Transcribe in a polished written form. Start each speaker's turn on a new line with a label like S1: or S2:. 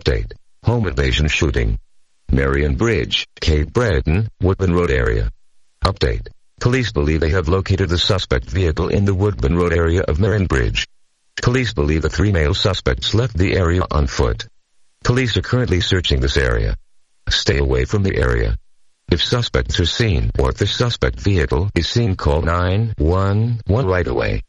S1: Update. Home invasion shooting. Marion Bridge, Cape Breton, Woodburn Road area. Update. Police believe they have located the suspect vehicle in the Woodburn Road area of Marion Bridge. Police believe the 3 male suspects left the area on foot. Police are currently searching this area. Stay away from the area. If suspects are seen or if the suspect vehicle is seen, call 911 right away.